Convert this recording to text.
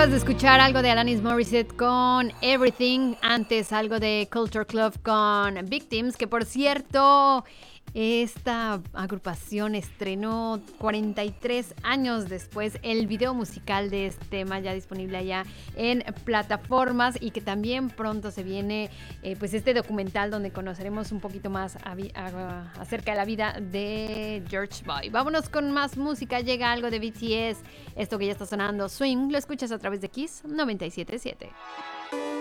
Acabas de escuchar algo de Alanis Morissette con Everything, antes algo de Culture Club con Victims, que por cierto, esta agrupación estrenó 43 años después el video musical de este tema, ya disponible allá en plataformas, y que también pronto se viene pues este documental donde conoceremos un poquito más acerca de la vida de George Boy. Vámonos con más música, llega algo de BTS, esto que ya está sonando, Swing, lo escuchas a través de Kiss 97.7.